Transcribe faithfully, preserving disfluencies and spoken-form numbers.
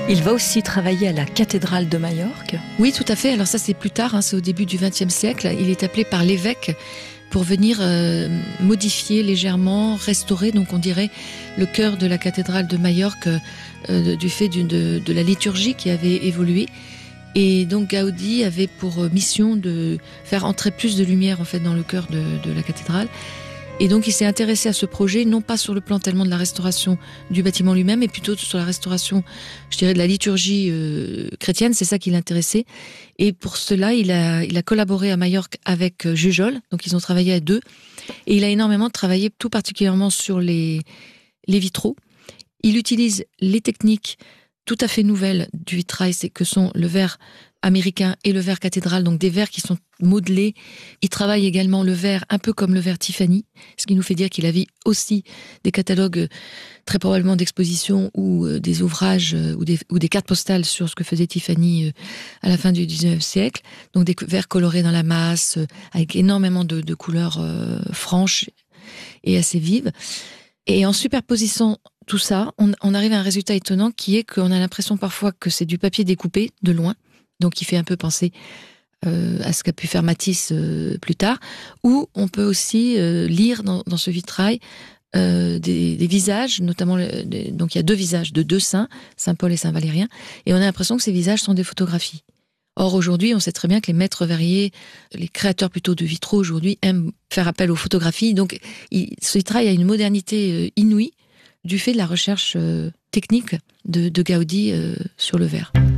Il va aussi travailler à la cathédrale de Majorque. Oui, tout à fait. Alors ça, c'est plus tard, hein, c'est au début du vingtième siècle. Il est appelé par l'évêque pour venir euh, modifier légèrement, restaurer, donc on dirait, le chœur de la cathédrale de Majorque euh, du fait d'une, de, de la liturgie qui avait évolué. Et donc Gaudi avait pour mission de faire entrer plus de lumière en fait dans le chœur de, de la cathédrale. Et donc il s'est intéressé à ce projet, non pas sur le plan tellement de la restauration du bâtiment lui-même, mais plutôt sur la restauration, je dirais, de la liturgie euh, chrétienne. C'est ça qui l'intéressait. Et pour cela, il a, il a collaboré à Majorque avec euh, Jujol. Donc ils ont travaillé à deux. Et il a énormément travaillé, tout particulièrement sur les, les vitraux. Il utilise les techniques tout à fait nouvelles du vitrail, c'est que sont le verre américain et le verre cathédral, donc des verres qui sont modelés. Il travaille également le verre un peu comme le verre Tiffany, ce qui nous fait dire qu'il avait aussi des catalogues très probablement d'exposition ou euh, des ouvrages euh, ou, des, ou des cartes postales sur ce que faisait Tiffany euh, à la fin du dix-neuvième siècle. Donc des verres colorés dans la masse, euh, avec énormément de, de couleurs euh, franches et assez vives. Et en superposant tout ça, on, on arrive à un résultat étonnant qui est qu'on a l'impression parfois que c'est du papier découpé de loin, donc il fait un peu penser euh, à ce qu'a pu faire Matisse euh, plus tard, ou on peut aussi euh, lire dans, dans ce vitrail euh, des, des visages, notamment, des, donc il y a deux visages de deux saints, Saint Paul et Saint Valérien, et on a l'impression que ces visages sont des photographies. Or aujourd'hui, on sait très bien que les maîtres verriers, les créateurs plutôt de vitraux aujourd'hui, aiment faire appel aux photographies, donc il, ce vitrail a une modernité euh, inouïe du fait de la recherche euh, technique de, de Gaudi euh, sur le verre.